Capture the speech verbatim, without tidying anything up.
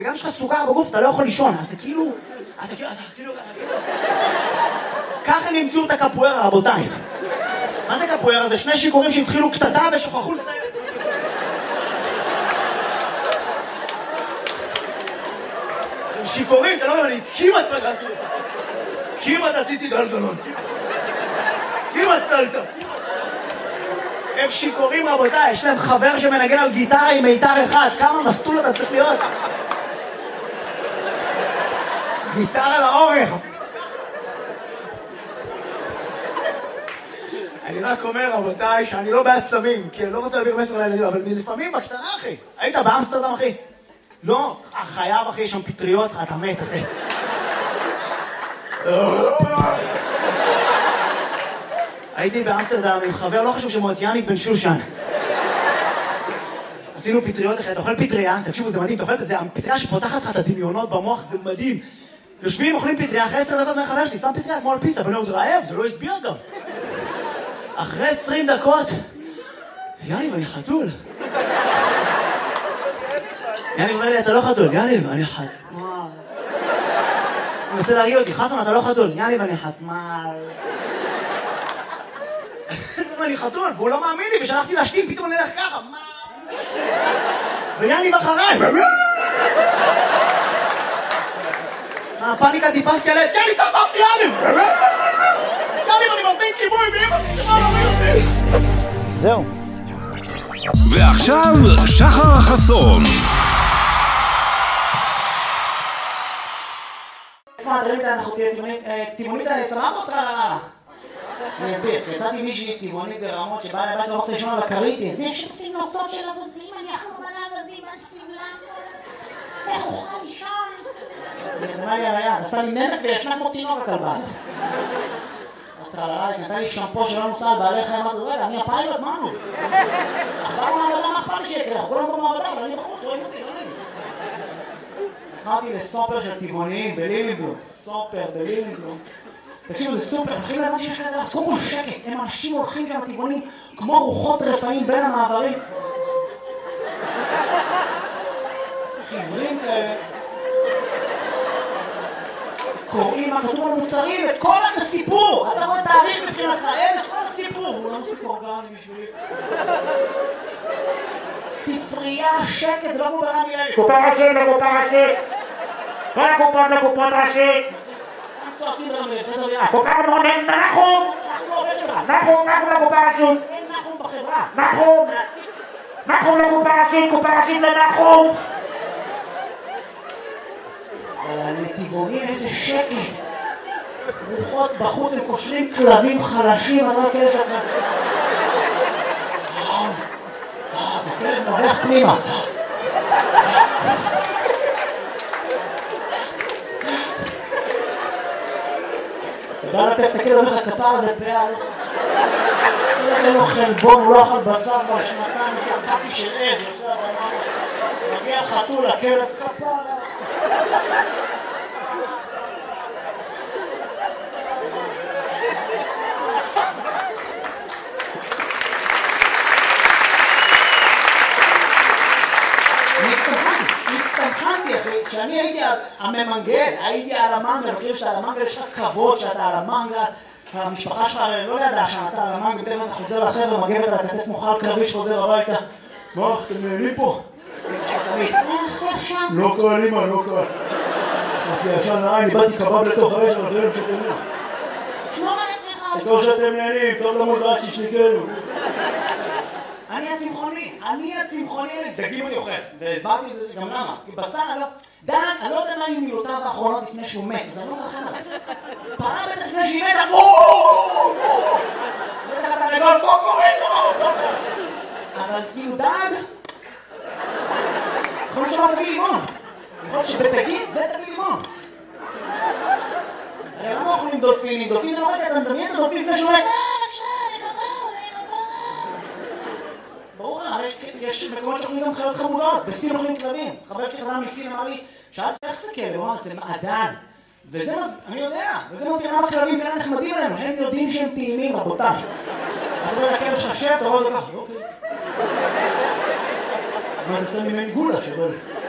וגם יש לך סוכר בגוף, אתה לא יכול לישון, אז זה כאילו... אתה כאילו... אתה כאילו... ככה הם ימצאו את הקפוארה, רבותיי. מה זה קפוארה? זה שני שיכורים שהתחילו קטטה ושוכחו לסיים. הם שיכורים, אתה לא יודע, אני כמעט פגעתי. כמעט עשיתי גלגלון. כמעט צלת. הם שיכורים, רבותיי, יש להם חבר שמנגן על גיטרה עם מיתר אחד. כמה מסטול אתה צריך להיות? גיטרה לאורך. אני רק אומר, רבותיי, שאני לא בעד סמים, כי אני לא רוצה להעביר מסר לילדים, אבל לפעמים בקטנה, אחי. היית באמסטרדם, אחי? לא, חייב, אחי, שם פטריות, אתה מת, אחי. הייתי באמסטרדם עם חבר, לא חשוב שמות, יאניק בן שושן. עשינו פטריות, אחי, אתה אוכל פטריה, תקשיבו, זה מדהים, אתה אוכל בזה, הפטריה שפותחת לך את הדמיונות במוח, זה מדהים. יושבים, אוכלים פטריה, אחרי עשר דקות מהחבר שלי, סתם פטריה, כמו על פיצה, ואני עוד רעב, זה לא הסביר גם. אחרי עשרים דקות, יאניב, אני חתול. יאניב אומר לי, אתה לא חתול. יאניב, אני חתול. הוא מנסה להרגיע אותי, חסון, אתה לא חתול. יאניב, אני חתמל. אני חתול, והוא לא מאמין לי, ושלחתי להשתים, פתאום נלך ככה. ויאניב אחריי. הפאניקה טיפס כאלה, יאניב, תעזבתי, יאניב! יאניב, אני מזמין כיבוי, ואמא! זהו. ועכשיו, שחר חסון. איפה הדברים האלה אנחנו טבעונית סבבה או טרללה? אני אסביר, יצאתי מישהי טבעונית ברמות שבאה לבית לא רוצה לישון על הכרית. זה שפים נוצות של אבזים, אני אחלום על האבזים, על סמלם. איך אוכל לישון? נכנעה לי על היד, עשה לי נמק וישנה כמו תינוק הכלבה. הטרללה, נתן לי שמפו שלא נוסע על בעלי חיים, אמרתי, רגע, אני הפיילוט, מה נו? אכבר מעבדה, מה אכפת לי שיקרה? אנחנו כולנו במעבדה, אבל אני בחוץ, רואים אותי, לא נעים. נכנסתי לסופר של טבעוניים בלילינגלום. סופר בלילינגלום. תקשיבו, זה סופר, מתחילים להבן שיש כזה, אז קודם כל שקט, הם אנשים הולכים שם טבעונים כמו רוחות רפאים בין המעברים. חיוורים כאלה. קוראים מה כתוב על מוצרים, את כל הסיפור. אתה רואה תאריך מבחינתך, אין את כל הסיפור. הוא לא מוסיף אורגני בשבילי. ספרייה, שקט, זה לא כמו ברמי לוי. קופה ראשית לקופה ראשית. כל הקופות לקופות ראשית. צועקים ברמי לוי, חדר ביד. קופה מונן, נחום. אנחנו עובד שלך. נחום, נחום לקופה ראשית. אין נחום בחברה. נחום. נחום לקופה ראשית, קופה ראשית לנחום. אבל הנתיבונים איזה שקט. רוחות בחוץ, הם קושרים כלבים חלשים, אני לא כאלה שאתה... הכלב נובח פנימה. אתה בא לטף את הכלב, אומר לך כפר הזה פעל. אין לו חלבון, הוא לא אכל בשר כבר שנתיים, שקעתי של עד. מגיע חתול, הכלב כפר. כשאני הייתי הממנגל, הייתי על המנגל, אני חושב שאתה על המנגל יש לך כבוד שאתה על המנגל, המשפחה שלך לא ידעה שאתה על המנגל, פתאום אתה חוזר לחבר'ה, מגבת על הכתף מוכל קרבי שחוזר הביתה. מה, אתם נהנים פה? איך, איך שם? לא קל, אמא, לא קל. עשי ישן לעין, איבדתי קבב לתוך האש, אבל זה לא שתהנים. שמור על עצמך. תקור שאתם נהנים, טוב למוד רק שישניקנו. אני הצמחוני, אני הצמחוני, דגים אני אוכל, והסברתי את זה גם למה, כי בשר אני לא... דן, אני לא יודע מה היו מילותיו האחרונות לפני שהוא מת, אז אני לא מרחם עליו. פרה בטח לפני שהיא מתה, בואו! בטח אתה נגול, קוקוריקו! אבל כאילו דג... יכול להיות שאמר תביא לימון. יכול להיות שבדגים זה תביא לימון. הרי למה אוכלים דולפינים? דולפינים זה לא רגע, אתה מדמיין את הדולפין לפני שהוא מת. ברור, הרי יש מקומות שאוכלים גם חיות חמודות, בסין אוכלים כלבים. חבר שלי חזר מסין אמר לי, שאלתי איך זה כלב? הוא אמר, זה מעדן. וזה מז... אני יודע, וזה מסביר למה כלבים כאלה נחמדים עלינו, הם יודעים שהם טעימים, רבותיי. אתה רואה לכלב שחשב, אתה רואה אותו ככה, אוקיי. אבל זה ממני גולה, שבל.